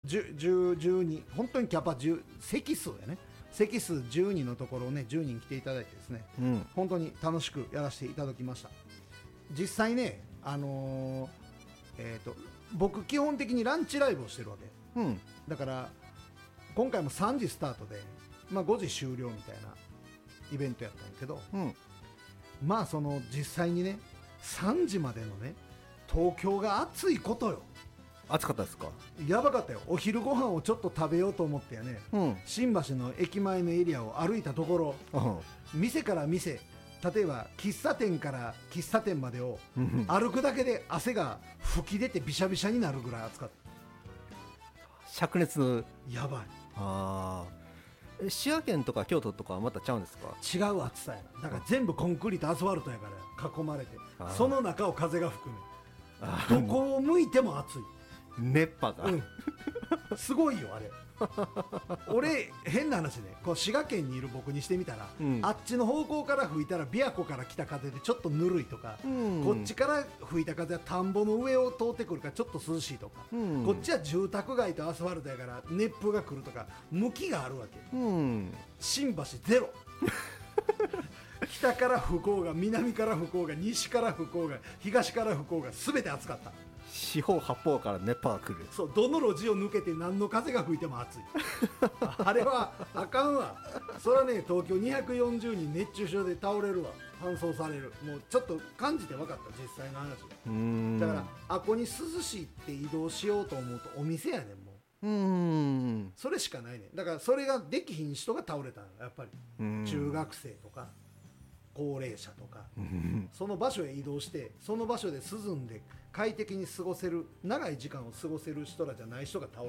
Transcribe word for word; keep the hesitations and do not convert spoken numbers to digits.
じゅう、じゅう、じゅうに本当にキャパじゅう席数やね席数じゅうにんのところをねじゅうにん来ていただいてですね、うん、本当に楽しくやらせていただきました。実際ねあのーえーと僕基本的にランチライブをしてるわけ、うん、だから今回もさんじスタートで、まあ、ごじ終了みたいなイベントやったんやけど、うん、まあその実際にねさんじまでのね東京が暑いことよ。 暑かったですか？ やばかったよ。お昼ご飯をちょっと食べようと思ってやね、うん、新橋の駅前のエリアを歩いたところ、うん、店から店例えば喫茶店から喫茶店までを歩くだけで汗が吹き出てびしゃびしゃになるぐらい暑かった。 灼熱やばい。 あー、滋賀県とか京都とかはまたちゃうんですか？ 違う暑さや。だから全部コンクリートアスファルトやから囲まれてその中を風が吹くね。どこを向いても暑い。 熱波が、うん、 すごいよあれ俺変な話ねこう滋賀県にいる僕にしてみたら、うん、あっちの方向から吹いたら琵琶湖から来た風でちょっとぬるいとか、うん、こっちから吹いた風は田んぼの上を通ってくるからちょっと涼しいとか、うん、こっちは住宅街とアスファルトやから熱風が来るとか向きがあるわけ、うん、新橋ゼロ北から吹こうが南から吹こうが西から吹こうが東から吹こうが全て暑かった。 四方八方から熱波が来る。 そう、どの路地を抜けて何の風が吹いても暑いあれはあかんわ。それはね東京にひゃくよんじゅうにん熱中症で倒れるわ。搬送される。もうちょっと感じて分かった実際の話。うーんだからあこに涼しいって移動しようと思うとお店やねんもう。うーんそれしかないねん。だからそれができひん人が倒れたのやっぱり中学生とか高齢者とかその場所へ移動してその場所で涼んで快適に過ごせる長い時間を過ごせる人らじゃない人が倒れ